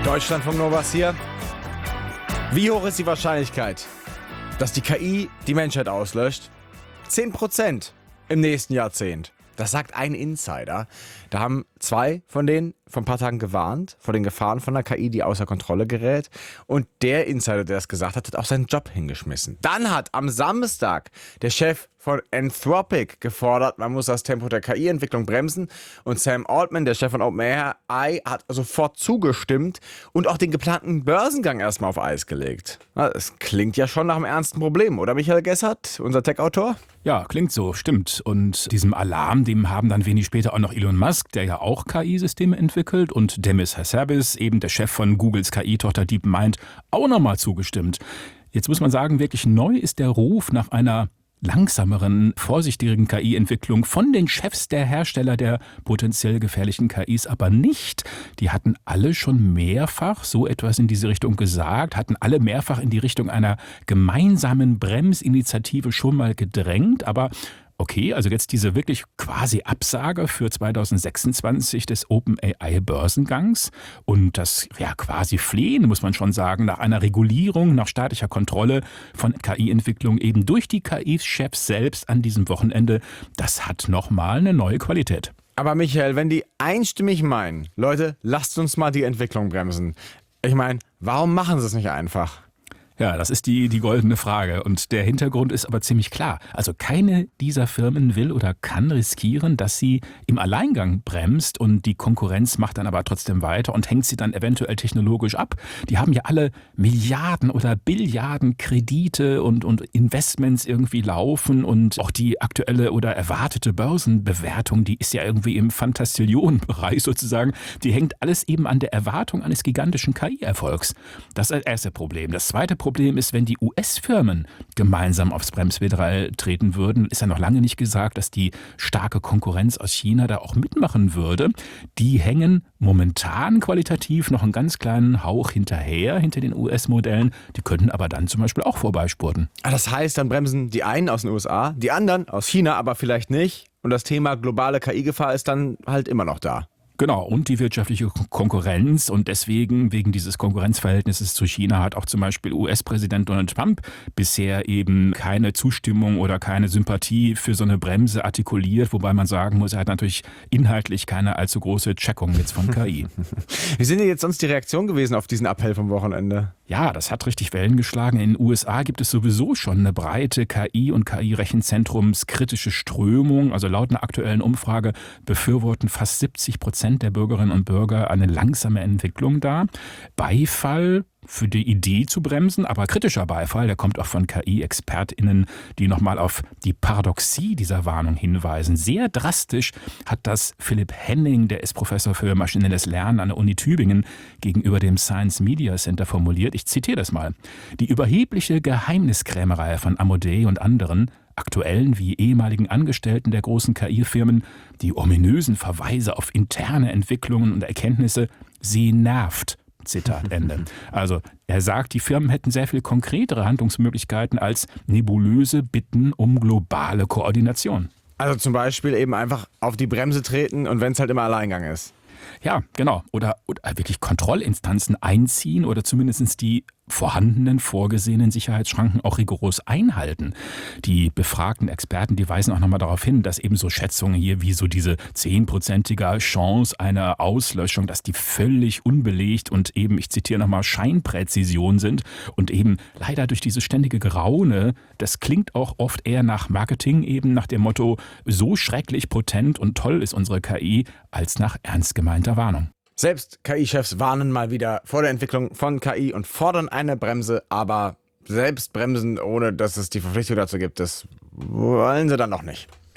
Deutschlandfunk Novas hier. Wie hoch ist die Wahrscheinlichkeit, dass die KI die Menschheit auslöscht? 10% im nächsten Jahrzehnt. Das sagt ein Insider. Da haben zwei von denen vor ein paar Tagen gewarnt vor den Gefahren von der KI, die außer Kontrolle gerät. Und der Insider, der es gesagt hat, hat auch seinen Job hingeschmissen. Dann hat am Samstag der Chef von Anthropic gefordert, man muss das Tempo der KI-Entwicklung bremsen. Und Sam Altman, der Chef von OpenAI, hat sofort zugestimmt und auch den geplanten Börsengang erstmal auf Eis gelegt. Das klingt ja schon nach einem ernsten Problem, oder Michael Gessert, unser Tech-Autor? Ja, klingt so, stimmt. Und diesem Alarm, dem haben dann wenig später auch noch Elon Musk, der ja auch KI-Systeme entwickelt, und Demis Hassabis, eben der Chef von Googles KI-Tochter DeepMind, auch nochmal zugestimmt. Jetzt muss man sagen, wirklich neu ist der Ruf nach einer langsameren, vorsichtigeren KI-Entwicklung von den Chefs der Hersteller der potenziell gefährlichen KIs aber nicht. Die hatten alle schon mehrfach so etwas in diese Richtung gesagt, hatten alle mehrfach in die Richtung einer gemeinsamen Bremsinitiative schon mal gedrängt, aber okay, also jetzt diese wirklich quasi Absage für 2026 des OpenAI-Börsengangs und das ja quasi Flehen, muss man schon sagen, nach einer Regulierung, nach staatlicher Kontrolle von KI-Entwicklung eben durch die KI-Chefs selbst an diesem Wochenende, das hat nochmal eine neue Qualität. Aber Michael, wenn die einstimmig meinen, Leute, lasst uns mal die Entwicklung bremsen. Ich meine, warum machen sie es nicht einfach? Ja, das ist die goldene Frage. Und der Hintergrund ist aber ziemlich klar. Also keine dieser Firmen will oder kann riskieren, dass sie im Alleingang bremst und die Konkurrenz macht dann aber trotzdem weiter und hängt sie dann eventuell technologisch ab. Die haben ja alle Milliarden oder Billiarden Kredite und Investments irgendwie laufen und auch die aktuelle oder erwartete Börsenbewertung, die ist ja irgendwie im Fantastillionenbereich sozusagen. Die hängt alles eben an der Erwartung eines gigantischen KI-Erfolgs. Das ist das erste Problem. Das zweite Problem ist, wenn die US-Firmen gemeinsam aufs Bremspedal treten würden, ist ja noch lange nicht gesagt, dass die starke Konkurrenz aus China da auch mitmachen würde. Die hängen momentan qualitativ noch einen ganz kleinen Hauch hinterher, hinter den US-Modellen. Die könnten aber dann zum Beispiel auch vorbeispurten. Das heißt, dann bremsen die einen aus den USA, die anderen aus China, aber vielleicht nicht. Und das Thema globale KI-Gefahr ist dann halt immer noch da. Genau, und die wirtschaftliche Konkurrenz und deswegen, wegen dieses Konkurrenzverhältnisses zu China, hat auch zum Beispiel US-Präsident Donald Trump bisher eben keine Zustimmung oder keine Sympathie für so eine Bremse artikuliert, wobei man sagen muss, er hat natürlich inhaltlich keine allzu große Checkung jetzt von KI. Wie sind denn jetzt sonst die Reaktionen gewesen auf diesen Appell vom Wochenende? Ja, das hat richtig Wellen geschlagen. In den USA gibt es sowieso schon eine breite KI- und KI-Rechenzentrumskritische Strömung. Also laut einer aktuellen Umfrage befürworten fast 70% der Bürgerinnen und Bürger eine langsame Entwicklung da. Beifall für die Idee zu bremsen, aber kritischer Beifall, der kommt auch von KI-ExpertInnen, die nochmal auf die Paradoxie dieser Warnung hinweisen. Sehr drastisch hat das Philipp Henning, der ist Professor für maschinelles Lernen an der Uni Tübingen, gegenüber dem Science Media Center formuliert. Ich zitiere das mal. Die überhebliche Geheimniskrämerei von Amodei und anderen, aktuellen wie ehemaligen Angestellten der großen KI-Firmen, die ominösen Verweise auf interne Entwicklungen und Erkenntnisse, sie nervt. Zitat Ende. Also er sagt, die Firmen hätten sehr viel konkretere Handlungsmöglichkeiten als nebulöse Bitten um globale Koordination. Also zum Beispiel eben einfach auf die Bremse treten und wenn es halt immer Alleingang ist. Ja, genau. Oder wirklich Kontrollinstanzen einziehen oder zumindest die vorhandenen, vorgesehenen Sicherheitsschranken auch rigoros einhalten. Die befragten Experten, die weisen auch nochmal darauf hin, dass eben so Schätzungen hier wie so diese 10%ige Chance einer Auslöschung, dass die völlig unbelegt und eben, ich zitiere nochmal, Scheinpräzision sind und eben leider durch dieses ständige Geraune, das klingt auch oft eher nach Marketing, eben nach dem Motto, so schrecklich potent und toll ist unsere KI, als nach ernst gemeinter Warnung. Selbst KI-Chefs warnen mal wieder vor der Entwicklung von KI und fordern eine Bremse, aber selbst bremsen, ohne dass es die Verpflichtung dazu gibt, das wollen sie dann noch nicht.